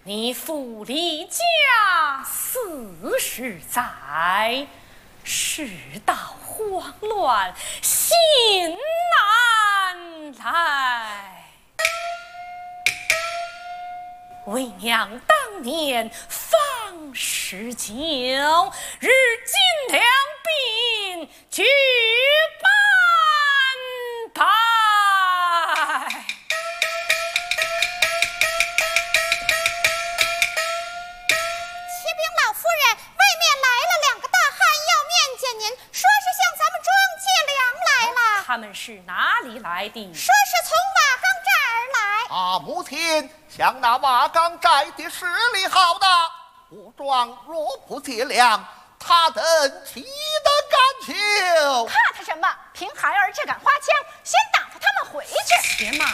你父离家40载，世道慌乱，心难来。为娘当年方士酒，日进两鬓举半拜。 启禀老夫人，外面来了2个大汉，要面见您，说是向咱们庄借粮来了。 他们是哪里来的？ 说是从瓦岗寨而来。 母亲，向那瓦岗寨的势力好大，武庄若不借粮，他等岂得敢求？ 怕他什么？凭孩儿这杆花枪，先打发他们回去。 且慢！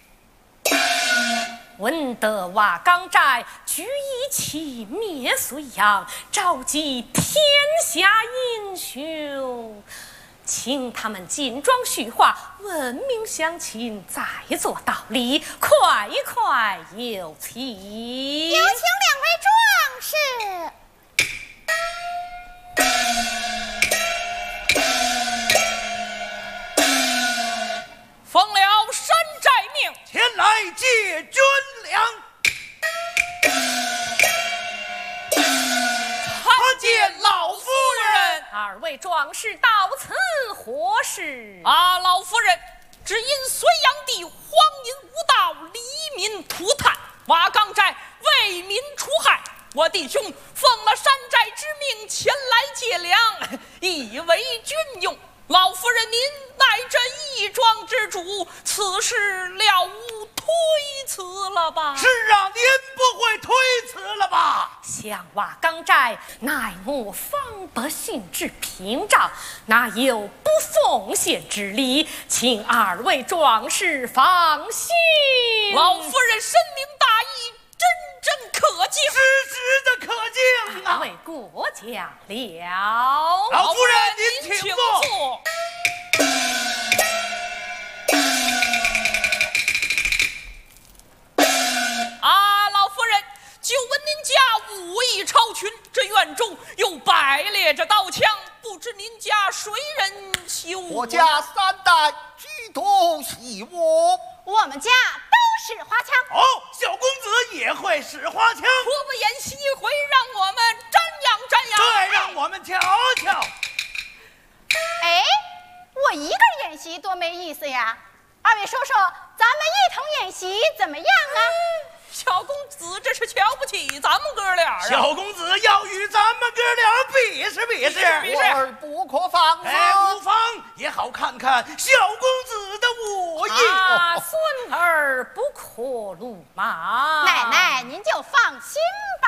闻得瓦岗寨举义气灭隋炀，召集天下英雄，请他们进庄叙话，问明详情，再做道理。快快有请！ 有请2位壮士。 奉了山寨命， 前来借军粮。参见老夫人。 2位壮士到此何事？ 老夫人，只因隋炀帝荒淫无道，黎民涂炭，瓦岗寨为民除害。我弟兄奉了山寨之命前来借粮，以为军用。老夫人您乃这义庄之主，此事了无推辞了吧？ 是啊，您不会推辞了吧？ 向瓦岗寨乃我方百姓之屏障，哪有不奉献之理？请2位壮士放心。 老夫人深明大义，真可敬， 实的可敬啊！ 为过奖了。 老夫人您请坐。 老夫人，久闻您家武艺超群，这院中又摆列着刀枪，不知您家谁人修？ 我家3代居多习武， 我们家都使花枪。 哦，小公子也会使花枪。 婆婆演习一回，让我们瞻仰瞻仰。 对，让我们瞧瞧。 哎，我一个人演习多没意思呀！2位说说，咱们一同演习怎么样啊？ 小公子这是瞧不起咱们哥俩啊！ 小公子要与咱们哥俩比试比试， 我儿不可放肆。 无妨，也好看看小公子的武艺。 孙儿不可鲁莽。 奶奶，您就放心吧。